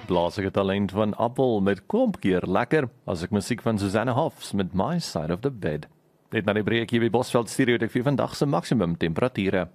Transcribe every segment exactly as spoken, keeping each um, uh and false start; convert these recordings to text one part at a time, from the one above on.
Blaasige talent van Appel met klompkeer lekker, as ek musiek van Susanne Hoffs met My Side of the Bed. Net na die breek hier by Bosveld Stereo het ek vir vandag se maksimum temperature.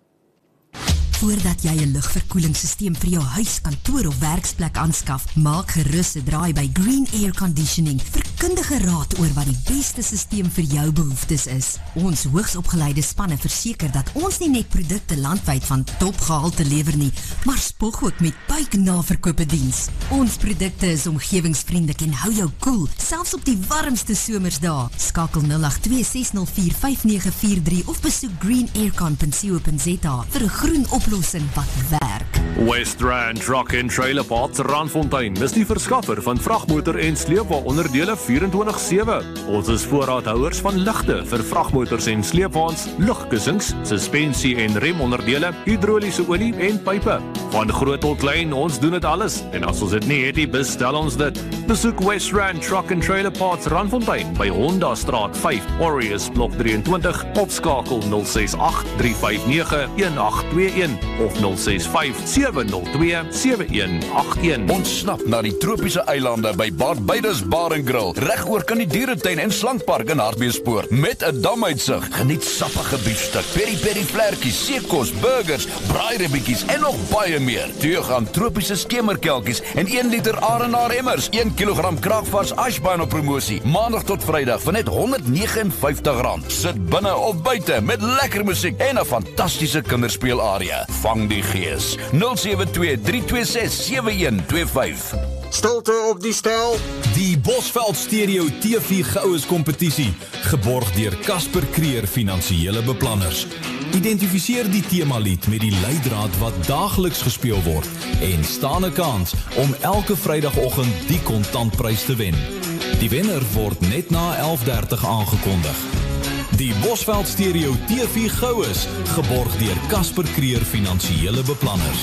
Voordat jy 'n lugverkoelingssysteem vir jou huis, kantoor of werksplek aanskaf, maak gerus 'n draai by Green Air Conditioning vir kundige raad oor wat die beste systeem vir jou behoeftes is. Ons hoogsopgeleide spanne verseker dat ons nie net produkte landwyd van topgehalte lewer nie, maar spog ook met buiknaverkope diens. Ons produkte is omgewingsvriendelik en hou jou koel, selfs op die warmste somersdae. Skakel nul agt twee ses nul vier vyf nege vier drie of besoek green aircon punt co punt za vir 'n groen oplossing wat werk. West Rand Truck and Trailer Parts Randfontein is die verskaffer van vragmotor en sleepwa onderdele vierentwintig sewe. Ons is voorraadhouers van ligte vir vragmotors en sleepwaens, lugkussings, suspensie en remonderdele, hidroliese olie en pype. Van groot tot klein, ons doen dit alles. En as ons dit nie het nie, bestel ons dit. Besoek West Rand Truck and Trailer Parts Randfontein by Honda Straat vyf, Aureus Blok drieëntwintig, of skakel nul ses agt drie vyf nege een agt twee een of nul ses vyf sewe nul twee sewe een agt een. Ontsnap na die tropiese eilande by Barbados Bar and Grill, reg oor kan die dieretuin en slangpark in Hartbeespoort met 'n damuitsig. Geniet sappige biefstuk, peri-peri vlekkies, seekos, burgers, braairibbietjies en nog baie meer. Twee gram tropiese skemerkelkies en een liter Arenaar emmers, een kilogram kraakvars ashbaan op promosie, maandag tot vrydag vir net honderd vyf en vyftig rand. Sit binne of buite met lekker musiek en 'n fantastiese kinderspeelarea. Vang die gees. nul sewe twee drie twee ses sewe een twee vyf. Stilte op die stel. Die Bosveld Stereo T V Goues kompetisie, geborg deur Casper Creer Finansiële Beplanners. Identifiseer die temalied met die leidraad wat daagliks gespeel word en staan 'n kans om elke Vrydagoggend die kontantprys te wen. Die wenner word net na elf dertig aangekondig. Die Bosveld Stereo T V Goues, geborg deur Casper Creer Finansiële Beplanners.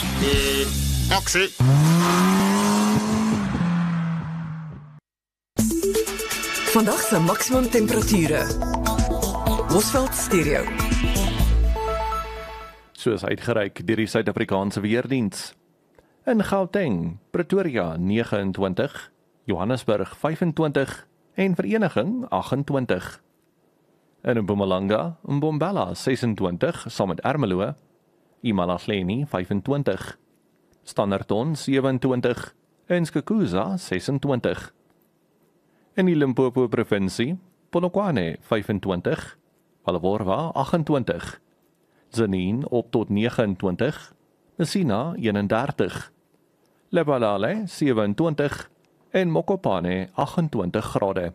Die aksie. Vandag se maksimum temperature. Bosveld Stereo. Soos uitgereik deur die Suid-Afrikaanse Weerdiens. In Gauteng, Pretoria nege en twintig, Johannesburg vyf en twintig en Vereniging agt en twintig. In Mpumalanga, Mbombela ses en twintig, saam met Ermelo, Imalahleni vyf en twintig, Standerton sewe en twintig en Skukuza ses en twintig. In die Limpopo provinsie, Polokwane vyf en twintig, Palabora agt en twintig, Tzaneen op tot nege en twintig, Messina een en dertig, Lephalale sewe en twintig en Mokopane agt en twintig grade.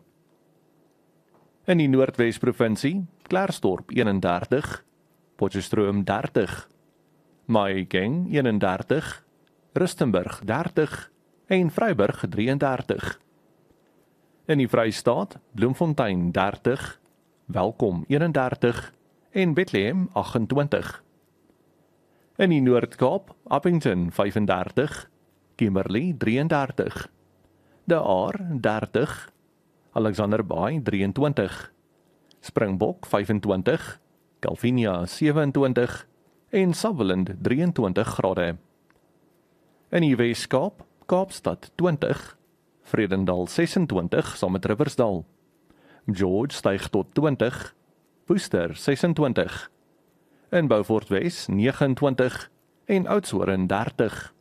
In die Noordwes provinsie, Klerksdorp een en dertig, Potchefstroom dertig, Mahikeng een en dertig, Rustenburg dertig en Vryburg drie en dertig. In die Vrystaat, Bloemfontein dertig, Welkom een en dertig en Bethlehem agt en twintig. In die Noord-Kaap, Appington vyf en dertig, Kimberley drie en dertig, De Aar dertig, Alexander Bay drie en twintig, Springbok vyf en twintig, Calvinia sewe en twintig en Sutherland drie en twintig grade. In die Wes-Kaap, Kaapstad twintig, Vredendal ses en twintig saam met Riversdal, George styg tot twintig, Worcester ses en twintig, in Beaufort Wes nege en twintig en Oudtshoorn dertig.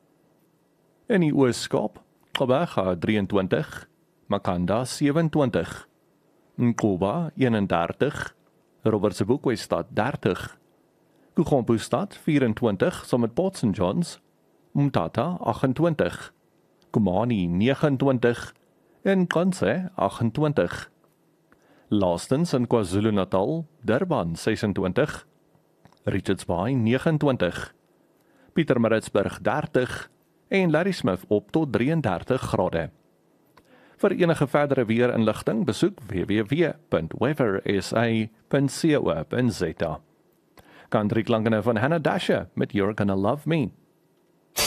In die Oos-Kaap, Gqeberha drie en twintig, Makanda sewe en twintig, Nkoba een en dertig, Robertsburg-Stad dertig, Kugompostad vyf en twintig saam met Port Saint Johns, Umtata agt en twintig, Komani nege en twintig en Kanse agt en twintig. Laastens in KwaZulu-Natal, Durban ses en twintig, Richards Bay nege en twintig, Pietermaritzburg dertig en Ladysmith op tot drie en dertig grade. Vir enige verdere weerinligting besoek w w w punt weather s a punt co punt za. Country klankene van Hannah Dasher met You're Gonna Love Me.